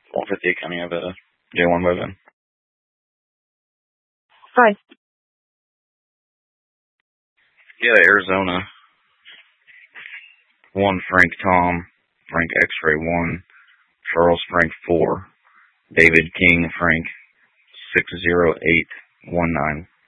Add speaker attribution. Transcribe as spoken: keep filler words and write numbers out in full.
Speaker 1: one fifty coming of a J one moving.
Speaker 2: Hi.
Speaker 1: Yeah, Arizona. One Frank Tom, Frank X-Ray one, Charles Frank four, David King Frank six zero eight one nine.